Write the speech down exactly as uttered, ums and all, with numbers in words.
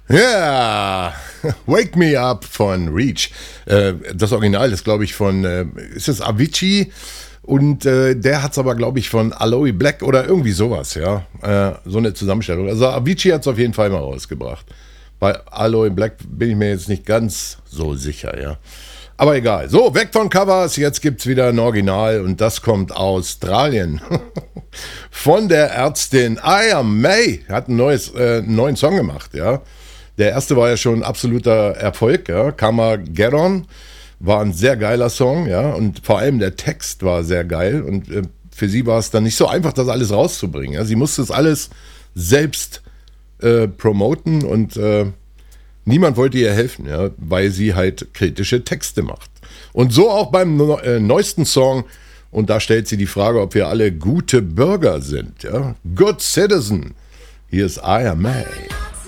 Ja, Wake Me Up von Reach. Äh, das Original ist, glaube ich, von, äh, ist es Avicii? Und äh, der hat es aber, glaube ich, von Aloe Black oder irgendwie sowas, ja. Äh, so eine Zusammenstellung. Also Avicii hat es auf jeden Fall mal rausgebracht. Bei Aloe Black bin ich mir jetzt nicht ganz so sicher, ja. Aber egal. So, weg von Covers, jetzt gibt es wieder ein Original und das kommt aus Australien. Von der Ärztin Aya May. Hat ein neues, äh, einen neuen Song gemacht, ja. Der erste war ja schon ein absoluter Erfolg, ja. Carmageddon war ein sehr geiler Song, ja. Und vor allem der Text war sehr geil. Und äh, für sie war es dann nicht so einfach, das alles rauszubringen. Ja. Sie musste es alles selbst äh, promoten und äh, niemand wollte ihr helfen, ja, weil sie halt kritische Texte macht. Und so auch beim no- äh, neuesten Song. Und da stellt sie die Frage, ob wir alle gute Bürger sind. Ja? Good Citizen. Hier ist Aya May.